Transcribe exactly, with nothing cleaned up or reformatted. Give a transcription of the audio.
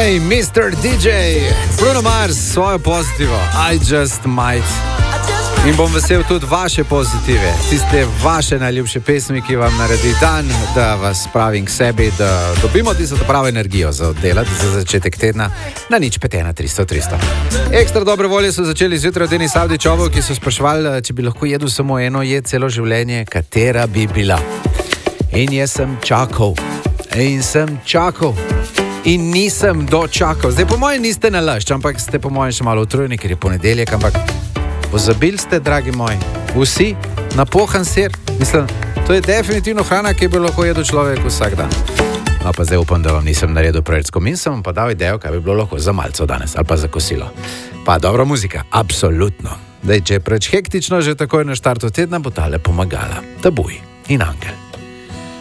Hey, mister D J, Bruno Mars, svojo pozitivo, I just might. In bom vesel tudi vaše pozitive, tiste vaše najljubše pesmi, ki vam naredi dan, da vas spravim k sebi, da dobimo tisto pravo energijo za oddelati za začetek tedna na nič pet ena tristo tristo. Ekstra dobre volje so začeli zjutraj od Denis Avdićovov, ki so spraševali, če bi lahko jedel samo eno jed celo življenje, katera bi bila. In jaz sem čakal, in sem čakal. In nisem dočakal. Zdaj, po mojem, niste nalašč, ampak ste po mojem še malo utrujeni, ker je ponedeljek, ampak pozabili ste, dragi moji, vsi napohan sir. Mislim, to je definitivno hrana, ki bi lahko jedel človek vsak dan. No, pa zdaj upam, da vam nisem naredil preveč skomin, sem vam pa dal idejo, kaj bi bilo lahko za malco danes, ali pa za kosilo. Pa dobra muzika, absolutno. Zdaj, če je preveč hektično, že takoj na štartu tedna bo tale pomagala. Tabuj in Angel.